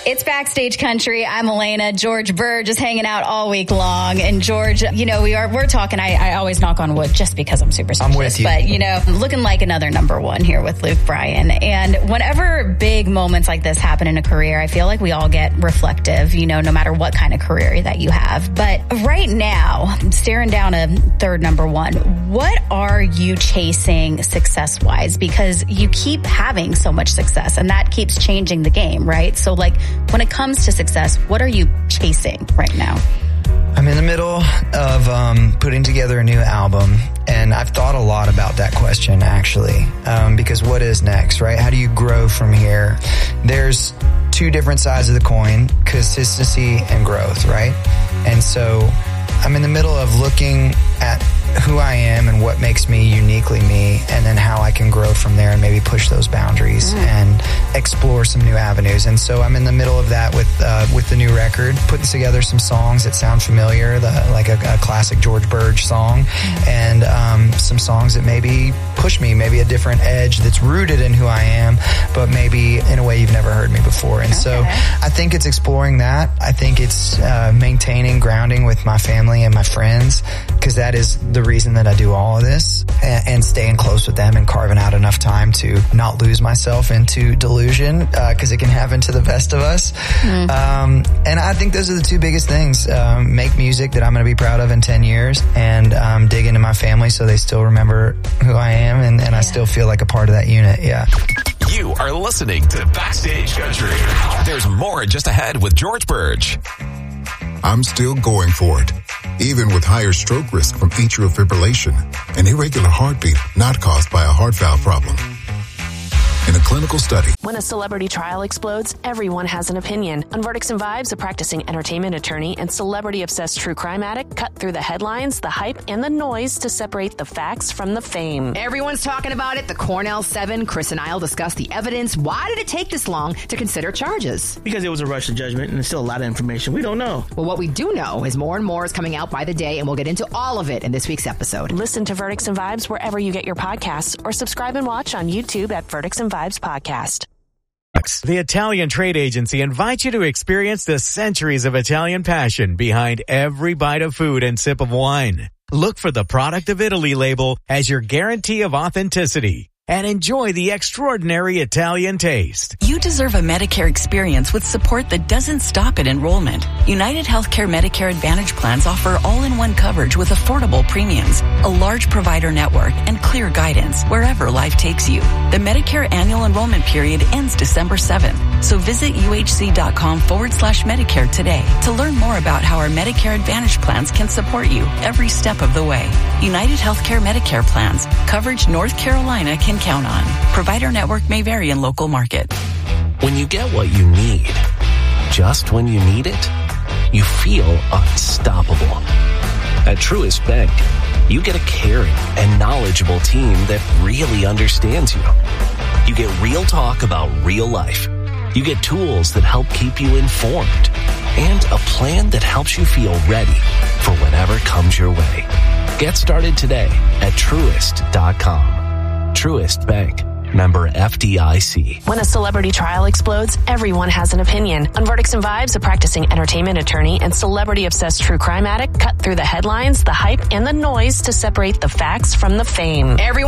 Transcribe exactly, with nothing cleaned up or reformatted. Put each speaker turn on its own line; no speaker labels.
It's Backstage Country. I'm Elena. George Bird just hanging out all week long. And George, you know, we are, we're talking, I, I always knock on wood just because I'm superstitious.
I'm with you.
But, you know, looking like another number one here with Luke Bryan. And whenever big moments like this happen in a career, I feel like we all get reflective, you know, no matter what kind of career that you have. But right now, staring down a third number one, what are you chasing success-wise? Because you keep having so much success and that keeps changing the game, right? So, like, when it comes to success, what are you chasing right now?
I'm in the middle of um, putting together a new album, and I've thought a lot about that question, actually, um, because what is next, right? How do you grow from here? There's two different sides of the coin, consistency and growth, right? And so I'm in the middle of looking at who I am and what makes me uniquely me, and then how I can grow from there and maybe push those boundaries mm. and explore some new avenues. And so I'm in the middle of that with uh, with the new record, putting together some songs that sound familiar, the, like a, a classic George Bird song, mm. and um, some songs that maybe push me, maybe a different edge that's rooted in who I am, but maybe in a way you've never heard me before. And okay. so I think it's exploring that. I think it's uh, maintaining grounding with my family and my friends, because that is the reason that I do all of this, and, and staying close with them and carving out enough time to not lose myself into delusion, because uh, it can happen to the best of us. Mm. Um, and I think those are the two biggest things. Um, make music that I'm going to be proud of in ten years, and um, dig into my family so they still remember who I am, and, and yeah. I still feel like a part of that unit. Yeah.
You are listening to Backstage Country. There's more just ahead with George Bird.
I'm still going for it, even with higher stroke risk from atrial fibrillation, an irregular heartbeat not caused by a heart valve problem. In a clinical study.
When a celebrity trial explodes, everyone has an opinion. On Verdicts and Vibes, a practicing entertainment attorney and celebrity-obsessed true crime addict cut through the headlines, the hype, and the noise to separate the facts from the fame.
Everyone's talking about it. The Cornell Seven, Chris and I'll discuss the evidence. Why did it take this long to consider charges?
Because it was a rush to judgment, and there's still a lot of information we don't know.
Well, what we do know is more and more is coming out by the day, and we'll get into all of it in this week's episode.
Listen to Verdicts and Vibes wherever you get your podcasts, or subscribe and watch on YouTube at Verdicts and Vibes Podcast.
The Italian Trade Agency invites you to experience the centuries of Italian passion behind every bite of food and sip of wine. Look for the Product of Italy label as your guarantee of authenticity, and enjoy the extraordinary Italian taste.
You deserve a Medicare experience with support that doesn't stop at enrollment. United Healthcare Medicare Advantage plans offer all-in-one coverage with affordable premiums, a large provider network, and clear guidance wherever life takes you. The Medicare annual enrollment period ends December seventh, so visit uhc.com forward slash Medicare today to learn more about how our Medicare Advantage plans can support you every step of the way. United Healthcare Medicare plans, coverage North Carolina can count on. Provider network may vary in local market.
When you get what you need, just when you need it, you feel unstoppable. At Truist Bank, you get a caring and knowledgeable team that really understands you. You get real talk about real life. You get tools that help keep you informed, and a plan that helps you feel ready for whatever comes your way. Get started today at Truist dot com. Truist Bank. Member F D I C.
When a celebrity trial explodes, everyone has an opinion. On Verdicts and Vibes, a practicing entertainment attorney and celebrity-obsessed true crime addict cut through the headlines, the hype, and the noise to separate the facts from the fame.
Everyone